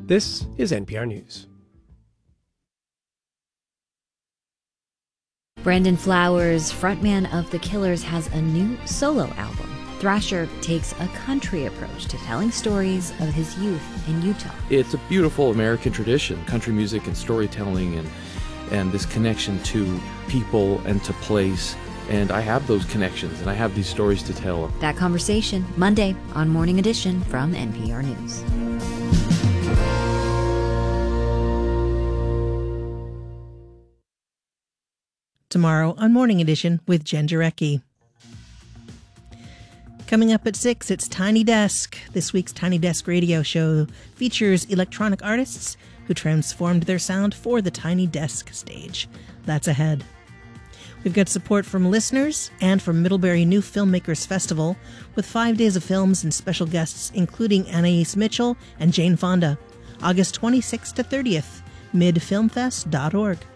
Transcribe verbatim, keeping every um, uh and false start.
This is N P R News. Brandon Flowers, frontman of The Killers, has a new solo album. Thrasher takes a country approach to telling stories of his youth in Utah. It's a beautiful American tradition, country music and storytelling and and this connection to people and to place. And I have those connections and I have these stories to tell. That conversation, Monday on Morning Edition from N P R News. Tomorrow on Morning Edition with Jen Jarecki. Coming up at six, it's Tiny Desk. This week's Tiny Desk radio show features electronic artists who transformed their sound for the Tiny Desk stage. That's ahead. We've got support from listeners and from Middlebury New Filmmakers Festival with five days of films and special guests including Anais Mitchell and Jane Fonda. August twenty-sixth to thirtieth, mid film fest dot org.